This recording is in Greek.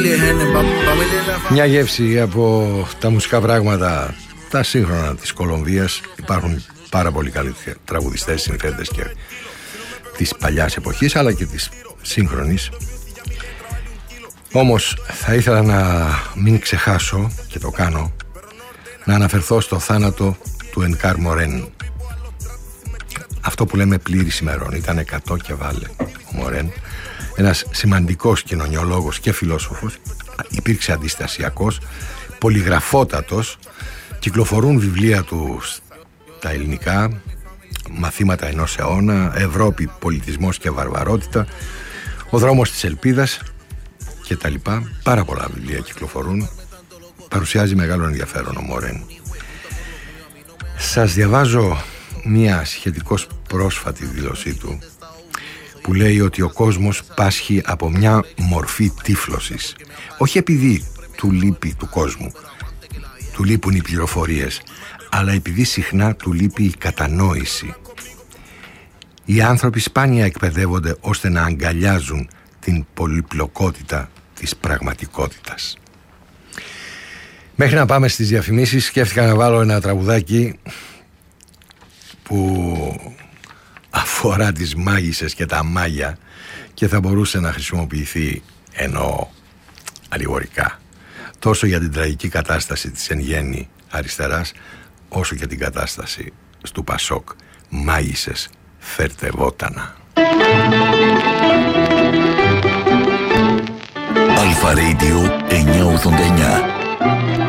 Μια γεύση από τα μουσικά πράγματα τα σύγχρονα της Κολομβίας. Υπάρχουν πάρα πολύ καλοί τραγουδιστές, συνθέτες και της παλιάς εποχής αλλά και της σύγχρονης. Όμως θα ήθελα να μην ξεχάσω, και το κάνω, να αναφερθώ στο θάνατο του Ενκάρ Μορέν. Αυτό που λέμε πλήρης ημερών. Ήταν 100 και βάλε ο Μορέν. Ένας σημαντικός κοινωνιολόγος και φιλόσοφος. Υπήρξε αντιστασιακός, πολυγραφότατος. Κυκλοφορούν βιβλία του στα ελληνικά, μαθήματα ενός αιώνα, Ευρώπη, πολιτισμός και βαρβαρότητα, ο δρόμος της ελπίδας και τα λοιπά. Πάρα πολλά βιβλία κυκλοφορούν. Παρουσιάζει μεγάλο ενδιαφέρον ο Μορέν. Σας διαβάζω μία σχετικώς πρόσφατη δήλωσή του που λέει ότι ο κόσμος πάσχει από μια μορφή τύφλωσης. Όχι επειδή του λείπει του κόσμου, του λείπουν οι πληροφορίες, αλλά επειδή συχνά του λείπει η κατανόηση. Οι άνθρωποι σπάνια εκπαιδεύονται ώστε να αγκαλιάζουν την πολυπλοκότητα της πραγματικότητας. Μέχρι να πάμε στις διαφημίσεις, σκέφτηκα να βάλω ένα τραγουδάκι που αφορά τις μάγισσες και τα μάγια και θα μπορούσε να χρησιμοποιηθεί, εννοώ αλληγορικά, τόσο για την τραγική κατάσταση της εν γέννη αριστεράς, όσο και την κατάσταση του Πασόκ. Μάγισσες, φέρτε βότανα. Αλφα Radio 989.